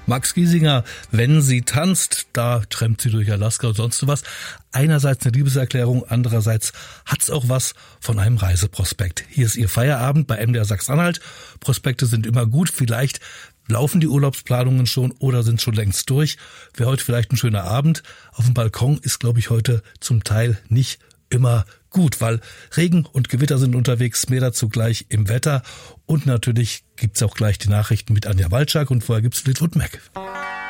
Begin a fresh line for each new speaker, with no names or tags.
Max Giesinger, wenn sie tanzt, da trampt sie durch Alaska und sonst was. Einerseits eine Liebeserklärung, andererseits hat's auch was von einem Reiseprospekt. Hier ist ihr Feierabend bei MDR Sachsen-Anhalt. Prospekte sind immer gut, vielleicht laufen die Urlaubsplanungen schon oder sind schon längst durch. Wäre heute vielleicht ein schöner Abend. Auf dem Balkon ist, glaube ich, heute zum Teil nicht immer gut, weil Regen und Gewitter sind unterwegs, mehr dazu gleich im Wetter. Und natürlich gibt's auch gleich die Nachrichten mit Anja Walczak und vorher gibt's Fleetwood Mac.